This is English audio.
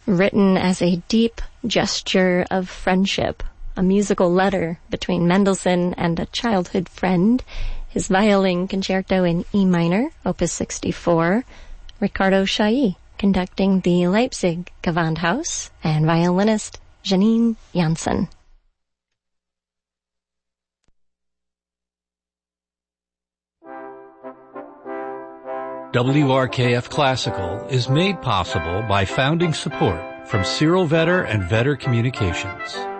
Written as a deep gesture of friendship, a musical letter between Mendelssohn and a childhood friend, his violin concerto in E minor, opus 64, Ricardo Chailly conducting the Leipzig Gewandhaus, and violinist Janine Janssen. WRKF Classical is made possible by founding support from Cyril Vetter and Vetter Communications.